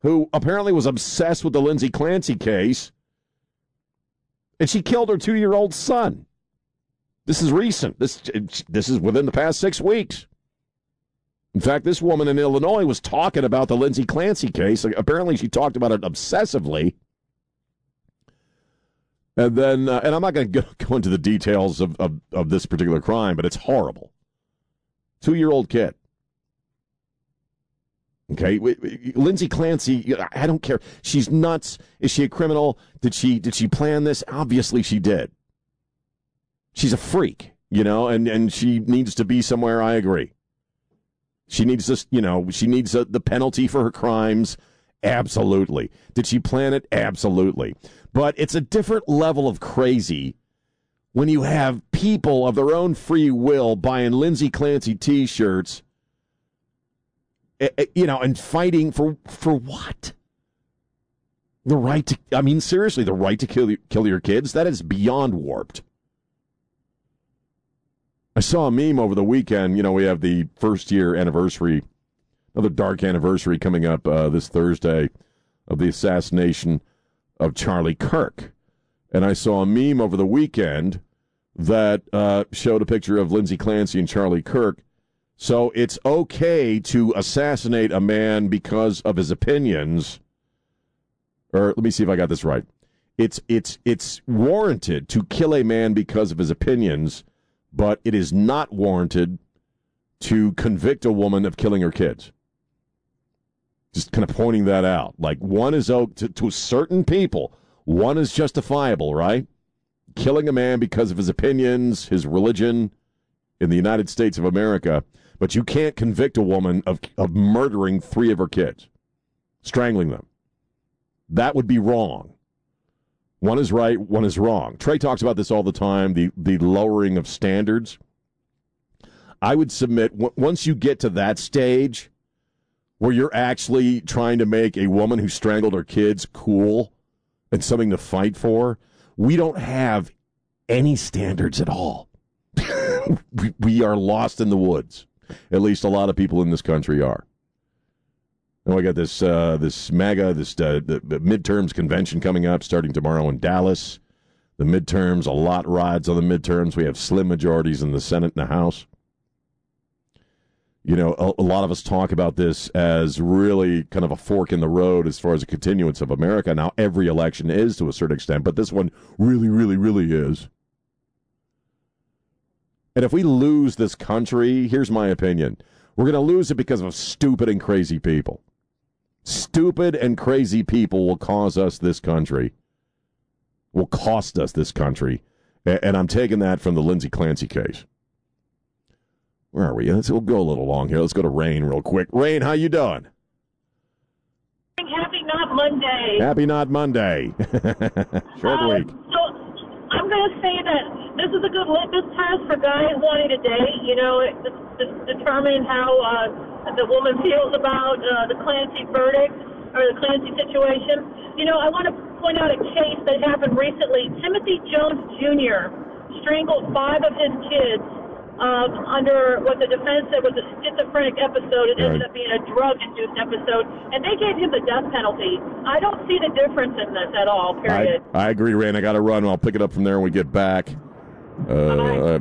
who apparently was obsessed with the Lindsay Clancy case, and she killed her 2-year-old son. This is recent. This is within the past 6 weeks. In fact, this woman in Illinois was talking about the Lindsay Clancy case. Apparently, she talked about it obsessively. And then, and I'm not going to go into the details of this particular crime, but it's horrible. 2-year-old kid. Okay, Lindsay Clancy, I don't care. She's nuts. Is she a criminal? Did she plan this? Obviously she did. She's a freak, and she needs to be somewhere, I agree. She needs this, she needs the penalty for her crimes. Absolutely. Did she plan it? Absolutely. But it's a different level of crazy when you have people of their own free will buying Lindsay Clancy T-shirts, and fighting for what? The right to, seriously, the right to kill your kids? That is beyond warped. I saw a meme over the weekend. We have the first-year anniversary, another dark anniversary coming up this Thursday of the assassination of Charlie Kirk. And I saw a meme over the weekend that showed a picture of Lindsay Clancy and Charlie Kirk. So it's okay to assassinate a man because of his opinions. Or let me see if I got this right. It's warranted to kill a man because of his opinions, but it is not warranted to convict a woman of killing her kids. Just kind of pointing that out. Like, one is to certain people, one is justifiable, right? Killing a man because of his opinions, his religion in the United States of America, but you can't convict a woman of murdering 3 of her kids, strangling them. That would be wrong. One is right, one is wrong. Trey talks about this all the time, the lowering of standards. I would submit, once you get to that stage where you're actually trying to make a woman who strangled her kids cool and something to fight for, we don't have any standards at all. we are lost in the woods. At least a lot of people in this country are. Now we got this MAGA, the midterms convention coming up starting tomorrow in Dallas. The midterms, a lot rides on the midterms. We have slim majorities in the Senate and the House. A lot of us talk about this as really kind of a fork in the road as far as a continuance of America. Now, every election is to a certain extent, but this one really, really, really is. And if we lose this country, here's my opinion. We're going to lose it because of stupid and crazy people. Stupid and crazy people will cause us this country, will cost us this country. And I'm taking that from the Lindsay Clancy case. Where are we? We'll go a little long here. Let's go to Rain real quick. Rain, how you doing? Happy Not Monday. Happy Not Monday. Short week. So I'm going to say that this is a good litmus test for guys wanting to date. Determine how the woman feels about the Clancy verdict or the Clancy situation. I want to point out a case that happened recently. Timothy Jones Jr. strangled 5 of his kids under what the defense said was a schizophrenic episode. It ended up being a drug-induced episode, and they gave him the death penalty. I don't see the difference in this at all, period. I agree, Rain. I got to run. I'll pick it up from there when we get back. Bye-bye.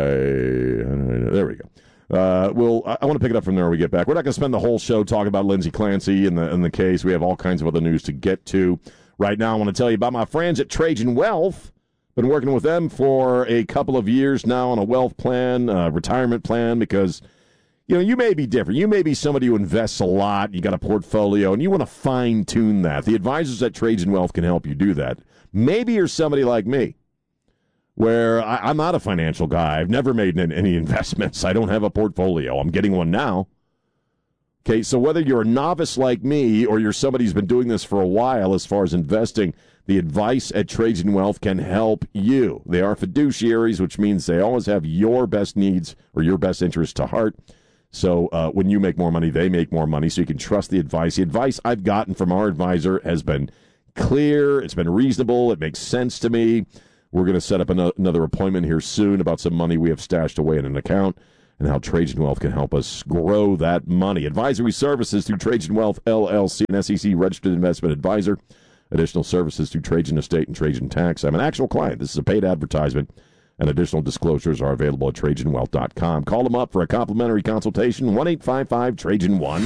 There we go. I want to pick it up from there when we get back. We're not going to spend the whole show talking about Lindsay Clancy and the case. We have all kinds of other news to get to. Right now, I want to tell you about my friends at Trajan Wealth. Been working with them for a couple of years now on a wealth plan, retirement plan, because, you may be different. You may be somebody who invests a lot, you got a portfolio, and you want to fine-tune that. The advisors at Trajan Wealth can help you do that. Maybe you're somebody like me, where I'm not a financial guy. I've never made any investments. I don't have a portfolio. I'm getting one now. Okay, so whether you're a novice like me or you're somebody who's been doing this for a while as far as investing, the advice at Trajan Wealth can help you. They are fiduciaries, which means they always have your best needs or your best interests to heart. So when you make more money, they make more money, so you can trust the advice. The advice I've gotten from our advisor has been clear. It's been reasonable. It makes sense to me. We're going to set up another appointment here soon about some money we have stashed away in an account. and how Trajan Wealth can help us grow that money. Advisory services through Trajan Wealth, LLC, an SEC-registered investment advisor. Additional services through Trajan Estate and Trajan Tax. I'm an actual client. This is a paid advertisement, and additional disclosures are available at TrajanWealth.com. Call them up for a complimentary consultation, 1-855-TRAJAN-1.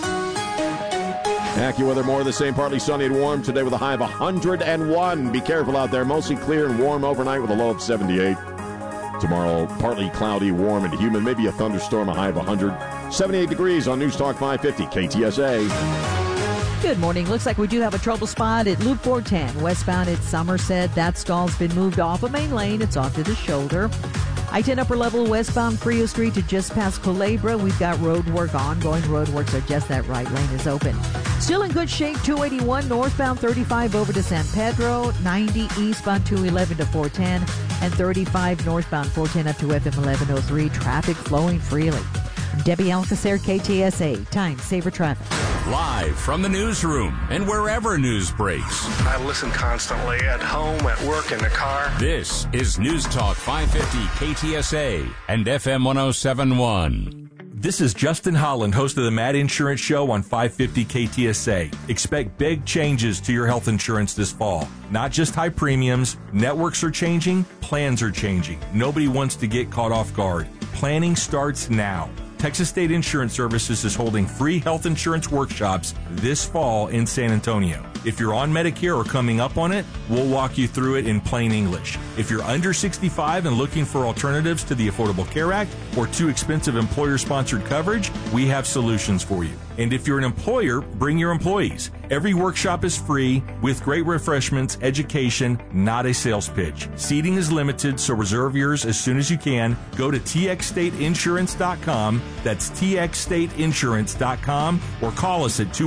AccuWeather, more of the same, partly sunny and warm today with a high of 101. Be careful out there. Mostly clear and warm overnight with a low of 78. Tomorrow, partly cloudy, warm, and humid. Maybe a thunderstorm, a high of 100. 78 degrees on News Talk 550 KTSA. Good morning. Looks like we do have a trouble spot at Loop 410, westbound at Somerset. That stall's been moved off a main lane. It's off to the shoulder. I-10 upper level westbound Frio Street to just past Culebra. We've got road work ongoing. Road works are just that right lane is open. Still in good shape, 281 northbound 35 over to San Pedro, 90 eastbound 211 to 410, and 35 northbound 410 up to FM 1103. Traffic flowing freely. I'm Debbie Alcacer, KTSA. Time Saver Traffic. Live from the newsroom and wherever news breaks. I listen constantly at home, at work, in the car. This is News Talk 550 KTSA and FM 1071. This is Justin Holland, host of the Mad Insurance Show on 550 KTSA. Expect big changes to your health insurance this fall. Not just high premiums, networks are changing, plans are changing. Nobody wants to get caught off guard. Planning starts now. Texas State Insurance Services is holding free health insurance workshops this fall in San Antonio. If you're on Medicare or coming up on it, we'll walk you through it in plain English. If you're under 65 and looking for alternatives to the Affordable Care Act or too expensive employer-sponsored coverage, we have solutions for you. And if you're an employer, bring your employees. Every workshop is free with great refreshments, education, not a sales pitch. Seating is limited, so reserve yours as soon as you can. Go to txstateinsurance.com. That's txstateinsurance.com, or call us at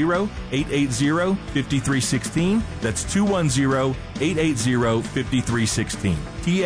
210-880-5316. That's 210-880-5316.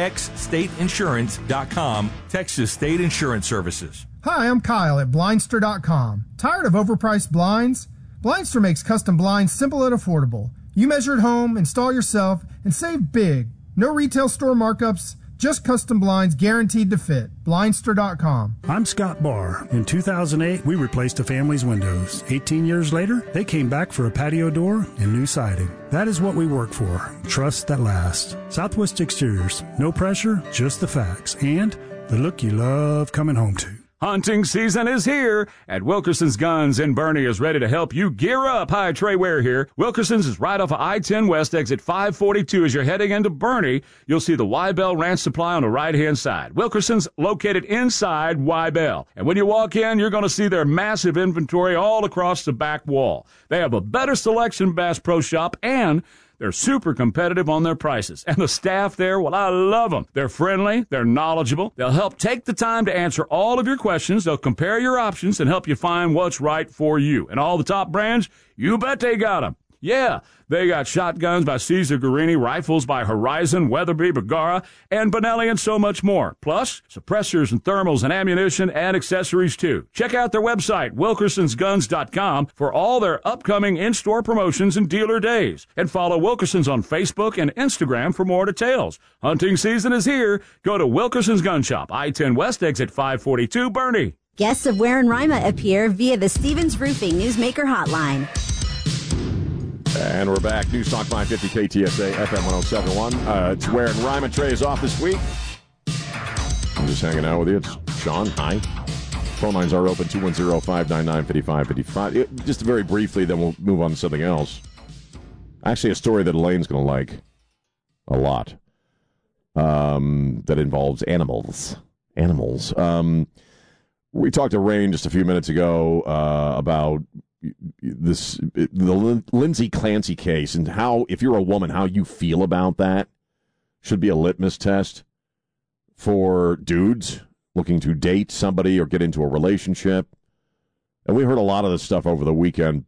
txstateinsurance.com, Texas State Insurance Services. Hi, I'm Kyle at Blindster.com. Tired of overpriced blinds? Blindster makes custom blinds simple and affordable. You measure at home, install yourself, and save big. No retail store markups, just custom blinds guaranteed to fit. Blindster.com. I'm Scott Barr. In 2008, we replaced a family's windows. 18 years later, they came back for a patio door and new siding. That is what we work for. Trust that lasts. Southwest Exteriors. No pressure, just the facts. And the look you love coming home to. Hunting season is here, and Wilkerson's Guns in Bernie is ready to help you gear up. Hi, Trey Ware here. Wilkerson's is right off of I-10 West, exit 542. As you're heading into Bernie, you'll see the Wybell Ranch Supply on the right-hand side. Wilkerson's located inside Wybell. And when you walk in, you're going to see their massive inventory all across the back wall. They have a better selection Bass Pro Shop, and they're super competitive on their prices. And the staff there, well, I love them. They're friendly. They're knowledgeable. They'll help take the time to answer all of your questions. They'll compare your options and help you find what's right for you. And all the top brands, you bet they got them. Yeah, they got shotguns by Cesar Guerini, rifles by Horizon, Weatherby, Bergara, and Benelli, and so much more. Plus, suppressors and thermals and ammunition and accessories, too. Check out their website, WilkersonsGuns.com, for all their upcoming in-store promotions and dealer days. And follow Wilkerson's on Facebook and Instagram for more details. Hunting season is here. Go to Wilkerson's Gun Shop, I-10 West, exit 542, Bernie. Guests of Ware and Rima appear via the Stevens Roofing Newsmaker Hotline. And we're back. News Talk 550 KTSA FM 1071. It's Ware and Ryman. Trey is off this week. I'm just hanging out with you. It's Sean. Hi. Phone lines are open, 210-599-5555. Just very briefly, then we'll move on to something else. Actually, a story that Elaine's going to like a lot that involves animals. We talked to Rain just a few minutes ago about the Lindsay Clancy case, and how, if you're a woman, how you feel about that should be a litmus test for dudes looking to date somebody or get into a relationship. And we heard a lot of this stuff over the weekend.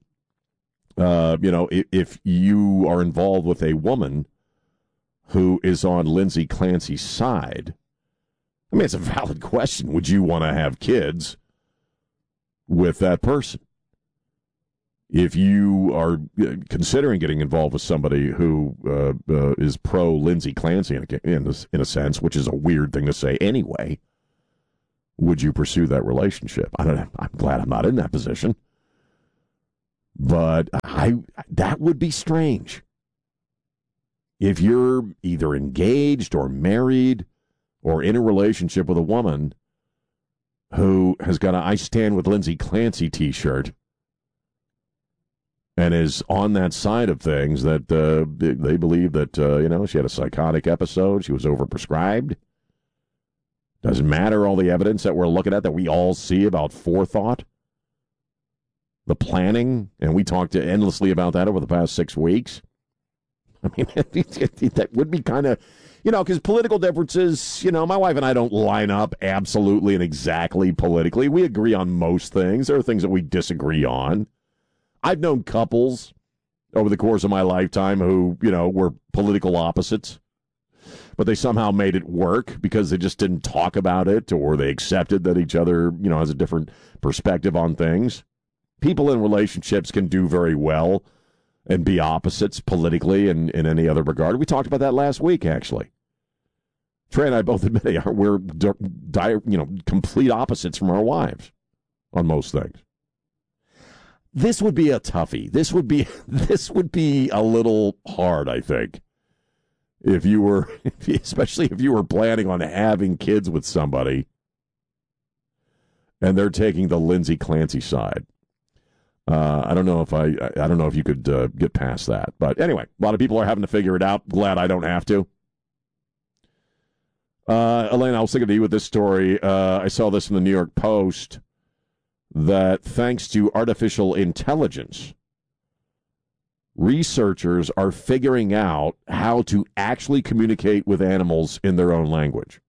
If you are involved with a woman who is on Lindsay Clancy's side, I mean, it's a valid question. Would you want to have kids with that person? If you are considering getting involved with somebody who is pro Lindsay Clancy in a sense, which is a weird thing to say anyway, would you pursue that relationship? I'm glad I'm not in that position. But that would be strange. If you're either engaged or married or in a relationship with a woman who has got a I Stand With Lindsay Clancy t-shirt and is on that side of things that they believe that, she had a psychotic episode, she was overprescribed. Doesn't matter all the evidence that we're looking at that we all see about forethought, the planning, and we talked endlessly about that over the past 6 weeks. I mean, that would be kind of, because political differences, my wife and I don't line up absolutely and exactly politically. We agree on most things. There are things that we disagree on. I've known couples over the course of my lifetime who, were political opposites, but they somehow made it work because they just didn't talk about it, or they accepted that each other, has a different perspective on things. People in relationships can do very well and be opposites politically and in any other regard. We talked about that last week, actually. Trey and I both admit we're complete opposites from our wives on most things. This would be a toughie. This would be a little hard, I think. Especially if you were planning on having kids with somebody and they're taking the Lindsay Clancy side. I don't know if you could get past that. But anyway, a lot of people are having to figure it out. Glad I don't have to. Elaine, I was thinking of you with this story. I saw this in the New York Post that thanks to artificial intelligence, researchers are figuring out how to actually communicate with animals in their own language.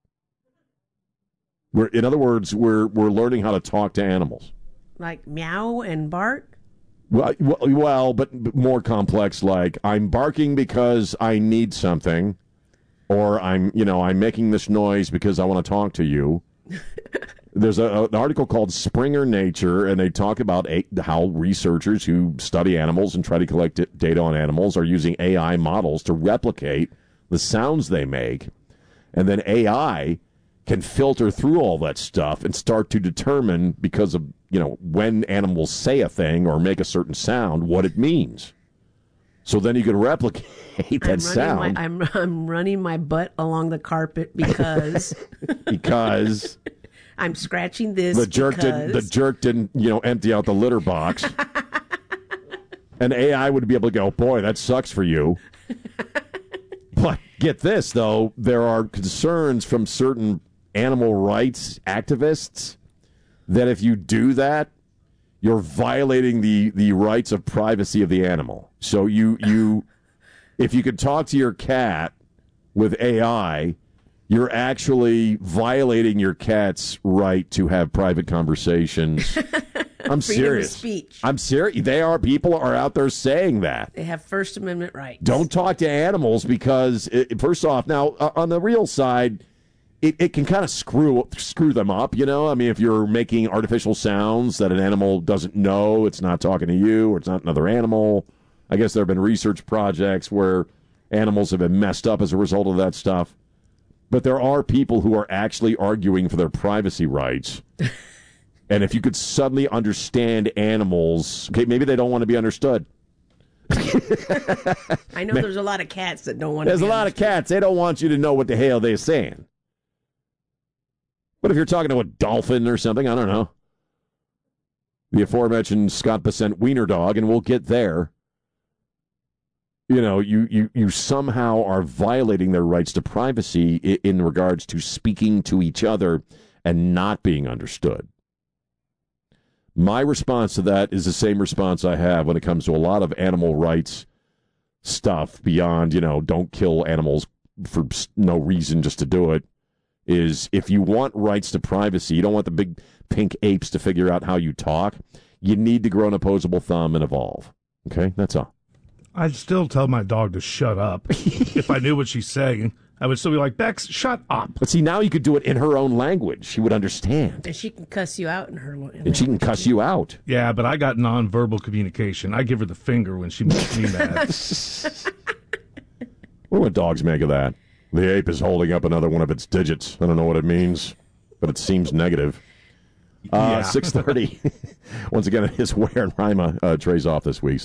In other words, we're learning how to talk to animals. Like meow and bark? Well, but more complex, like I'm barking because I need something, or I'm making this noise because I want to talk to you. There's an article called Springer Nature, and they talk about how researchers who study animals and try to collect data on animals are using AI models to replicate the sounds they make, and then AI can filter through all that stuff and start to determine, because of when animals say a thing or make a certain sound, what it means. So then you can replicate that sound. I'm running my butt along the carpet because because I'm scratching this. The jerk didn't empty out the litter box. And AI would be able to go, boy, that sucks for you. But get this, though, there are concerns from certain animal rights activists that if you do that, you're violating the rights of privacy of the animal. So if you could talk to your cat with AI, you're actually violating your cat's right to have private conversations. I'm serious. Freedom of speech. I'm serious. People are out there saying that. They have First Amendment rights. Don't talk to animals because, first off, now, on the real side, it can kind of screw them up, I mean, if you're making artificial sounds that an animal doesn't know, it's not talking to you, or it's not another animal. I guess there have been research projects where animals have been messed up as a result of that stuff. But there are people who are actually arguing for their privacy rights. And if you could suddenly understand animals, okay, maybe they don't want to be understood. I know there's a lot of cats that don't want to be understood. There's a lot of cats. They don't want you to know what the hell they're saying. But if you're talking to a dolphin or something, I don't know. The aforementioned Scott Bessent wiener dog, and we'll get there. You somehow are violating their rights to privacy in regards to speaking to each other and not being understood. My response to that is the same response I have when it comes to a lot of animal rights stuff beyond, don't kill animals for no reason just to do it, is if you want rights to privacy, you don't want the big pink apes to figure out how you talk, you need to grow an opposable thumb and evolve. Okay? That's all. I'd still tell my dog to shut up. If I knew what she's saying, I would still be like, Bex, shut up. But see, now you could do it in her own language. She would understand. And she can cuss you out in her language. And she can cuss you out. Yeah, but I got nonverbal communication. I give her the finger when she makes me mad. What do dogs make of that? The ape is holding up another one of its digits. I don't know what it means. but it seems negative. Yeah. 6:30. Once again, it is Ware and Rima trays off this week.